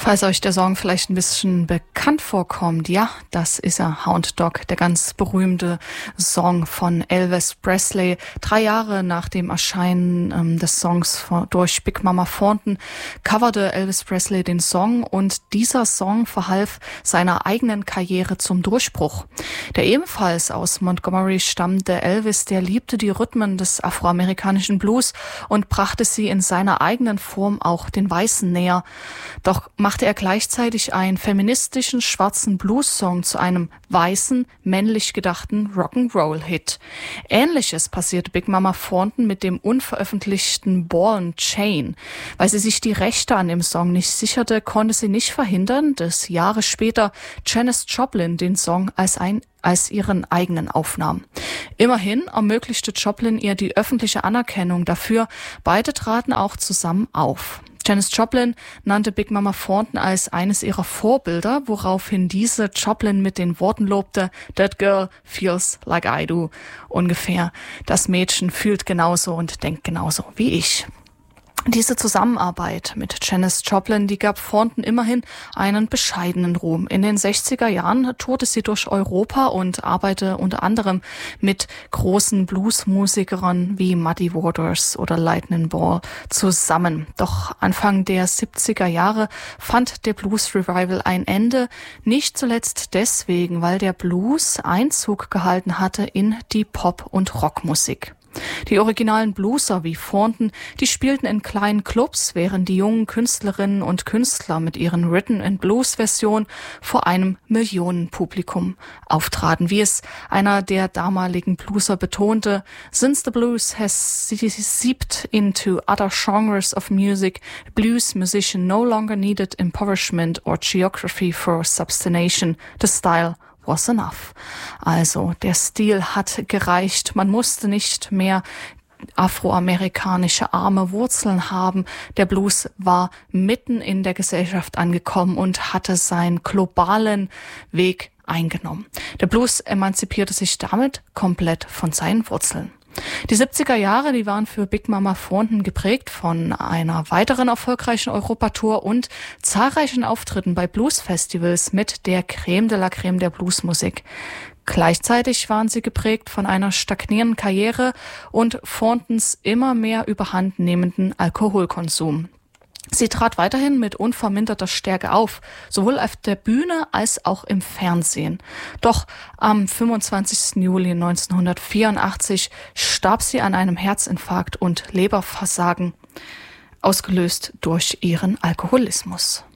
Falls euch der Song vielleicht ein bisschen bekannt vorkommt, ja, das ist er, Hound Dog, der ganz berühmte Song von Elvis Presley. 3 Jahre nach dem Erscheinen des Songs durch Big Mama Thornton coverte Elvis Presley den Song und dieser Song verhalf seiner eigenen Karriere zum Durchbruch. Der ebenfalls aus Montgomery stammende Elvis, der liebte die Rhythmen des afroamerikanischen Blues und brachte sie in seiner eigenen Form auch den Weißen näher. Doch machte er gleichzeitig einen feministischen schwarzen Blues-Song zu einem weißen, männlich gedachten Rock'n'Roll-Hit. Ähnliches passierte Big Mama Thornton mit dem unveröffentlichten Ball and Chain. Weil sie sich die Rechte an dem Song nicht sicherte, konnte sie nicht verhindern, dass Jahre später Janis Joplin den Song als ihren eigenen aufnahm. Immerhin ermöglichte Joplin ihr die öffentliche Anerkennung dafür. Beide traten auch zusammen auf. Janis Joplin nannte Big Mama Thornton als eines ihrer Vorbilder, woraufhin diese Joplin mit den Worten lobte, "That girl feels like I do." Ungefähr, das Mädchen fühlt genauso und denkt genauso wie ich. Diese Zusammenarbeit mit Janis Joplin, die gab Thornton immerhin einen bescheidenen Ruhm. In den 60er Jahren tourte sie durch Europa und arbeitete unter anderem mit großen Bluesmusikern wie Muddy Waters oder Lightning Ball zusammen. Doch Anfang der 70er Jahre fand der Blues Revival ein Ende, nicht zuletzt deswegen, weil der Blues Einzug gehalten hatte in die Pop- und Rockmusik. Die originalen Blueser wie Thornton, die spielten in kleinen Clubs, während die jungen Künstlerinnen und Künstler mit ihren Rhythm-and-Blues-Versionen vor einem Millionenpublikum auftraten. Wie es einer der damaligen Blueser betonte, "Since the blues has seeped into other genres of music, blues musician no longer needed impoverishment or geography for substantiation. The style was enough." Also der Stil hat gereicht. Man musste nicht mehr afroamerikanische arme Wurzeln haben. Der Blues war mitten in der Gesellschaft angekommen und hatte seinen globalen Weg eingenommen. Der Blues emanzipierte sich damit komplett von seinen Wurzeln. Die 70er Jahre, die waren für Big Mama Thornton geprägt von einer weiteren erfolgreichen Europatour und zahlreichen Auftritten bei Bluesfestivals mit der Crème de la Crème der Bluesmusik. Gleichzeitig waren sie geprägt von einer stagnierenden Karriere und Thorntons immer mehr überhandnehmenden Alkoholkonsum. Sie trat weiterhin mit unverminderter Stärke auf, sowohl auf der Bühne als auch im Fernsehen. Doch am 25. Juli 1984 starb sie an einem Herzinfarkt und Leberversagen, ausgelöst durch ihren Alkoholismus.